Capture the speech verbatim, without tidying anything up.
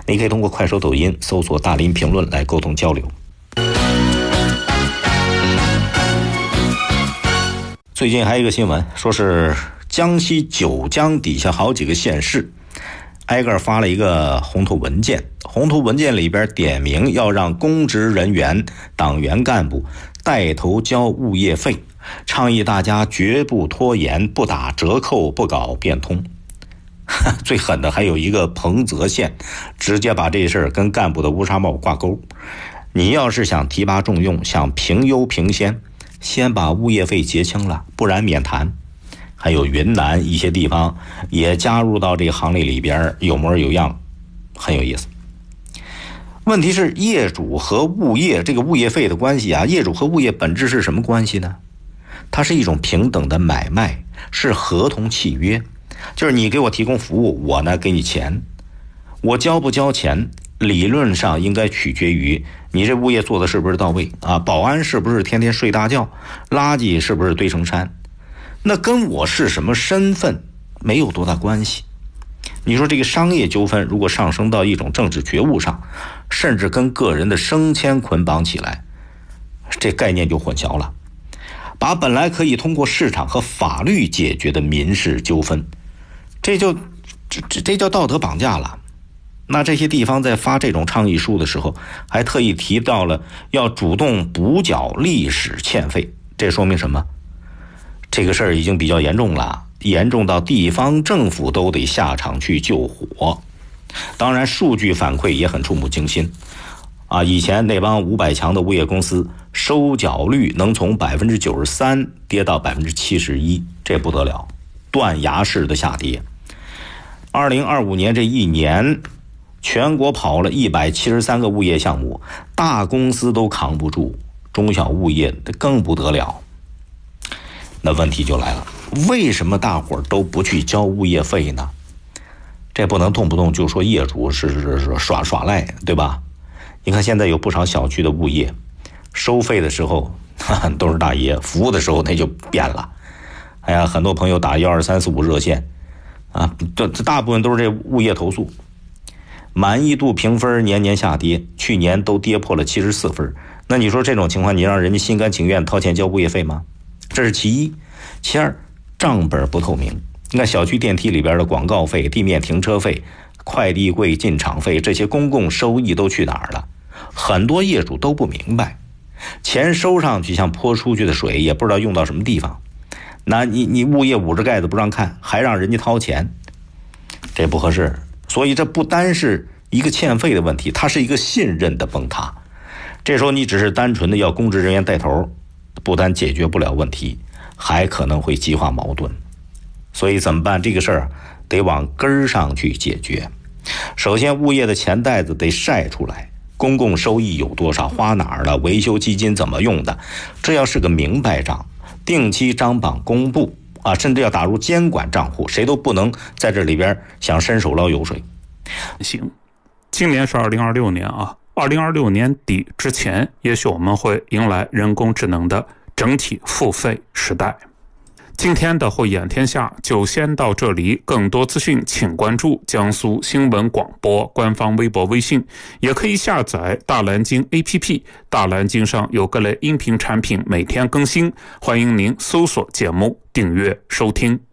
你可以通过快手、抖音搜索大林评论来沟通交流。最近还有一个新闻，说是江西九江底下好几个县市挨个发了一个红头文件，红头文件里边点名要让公职人员、党员干部带头交物业费，倡议大家绝不拖延，不打折扣，不搞变通。最狠的还有一个彭泽县，直接把这事儿跟干部的乌纱帽挂钩。你要是想提拔重用，想评优评先，先把物业费结清了，不然免谈。还有云南一些地方也加入到这个行列里边，有模有样，很有意思。问题是业主和物业这个物业费的关系啊，业主和物业本质是什么关系呢？它是一种平等的买卖，是合同契约，就是你给我提供服务，我呢给你钱，我交不交钱理论上应该取决于你这物业做的是不是到位啊，保安是不是天天睡大觉，垃圾是不是堆成山，那跟我是什么身份没有多大关系。你说这个商业纠纷如果上升到一种政治觉悟上，甚至跟个人的升迁捆绑起来，这概念就混淆了，把本来可以通过市场和法律解决的民事纠纷，这就这这这叫道德绑架了。那这些地方在发这种倡议书的时候，还特意提到了要主动补缴历史欠费，这说明什么？这个事儿已经比较严重了，严重到地方政府都得下场去救火。当然数据反馈也很触目惊心啊！以前那帮五百强的物业公司收缴率能从 百分之九十三 跌到 百分之七十一， 这不得了，断崖式的下跌。二零二五年这一年全国跑了一百七十三个物业项目，大公司都扛不住，中小物业更不得了。那问题就来了，为什么大伙儿都不去交物业费呢？这不能动不动就说业主是是是耍耍赖，对吧？你看现在有不少小区的物业收费的时候都是大爷，服务的时候那就变了。哎呀，很多朋友打一二三四五热线啊，这大部分都是这物业投诉。满意度评分年年下跌，去年都跌破了七十四分。那你说这种情况，你让人家心甘情愿掏钱交物业费吗？这是其一。其二，账本不透明。你看小区电梯里边的广告费、地面停车费、快递柜进场费，这些公共收益都去哪儿了？很多业主都不明白，钱收上去像泼出去的水，也不知道用到什么地方。那你你物业捂着盖子不让看，还让人家掏钱，这不合适。所以这不单是一个欠费的问题，它是一个信任的崩塌。这时候你只是单纯的要公职人员带头，不但解决不了问题，还可能会激化矛盾。所以怎么办？这个事儿得往根儿上去解决。首先物业的钱袋子得晒出来，公共收益有多少，花哪儿了，维修基金怎么用的，这要是个明白账，定期张榜公布啊，甚至要打入监管账户，谁都不能在这里边想伸手捞油水。 行，今年是二零二六年啊，二零二六年底之前，也许我们会迎来人工智能的整体付费时代。今天的慧眼天下就先到这里，更多资讯请关注江苏新闻广播官方微博微信，也可以下载大蓝鲸 A P P， 大蓝鲸上有各类音频产品每天更新，欢迎您搜索节目订阅收听。